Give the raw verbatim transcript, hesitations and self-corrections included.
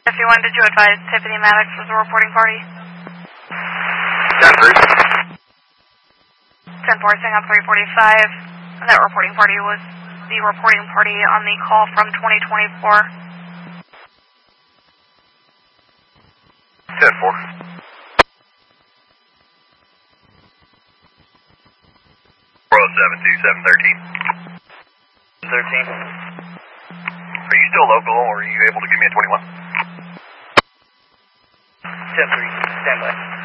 fifty-one, did you advise Tiffany Maddox was the reporting party? ten three. ten four, staying on three forty-five. That reporting party was the reporting party on the call from twenty twenty-four. ten four. four oh seven two seven thirteen. thirteen. Are you still local, or are you able to give me a twenty-one? ten three, stand by.